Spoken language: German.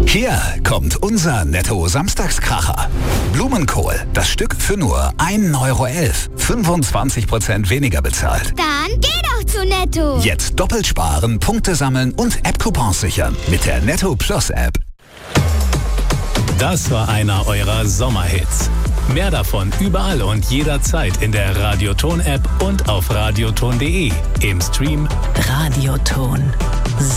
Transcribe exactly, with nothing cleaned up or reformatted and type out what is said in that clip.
Hier kommt unser Netto-Samstagskracher. Blumenkohl, das Stück für nur ein Euro elf. fünfundzwanzig Prozent weniger bezahlt. Dann geh doch zu Netto. Jetzt doppelt sparen, Punkte sammeln und App-Coupons sichern mit der Netto Plus App. Das war einer eurer Sommerhits. Mehr davon überall und jederzeit in der Radioton-App und auf radioton punkt de. Im Stream Radioton.